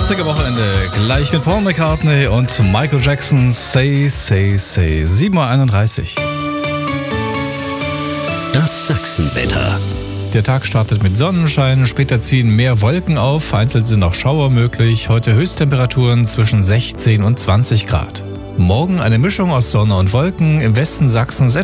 80er-Wochenende gleich mit Paul McCartney und Michael Jackson. Say, say, say. 7:31 Uhr. Das Sachsenwetter. Der Tag startet mit Sonnenschein, später ziehen mehr Wolken auf, vereinzelt sind auch Schauer möglich. Heute Höchsttemperaturen zwischen 16 und 20 Grad. Morgen eine Mischung aus Sonne und Wolken, im Westen Sachsens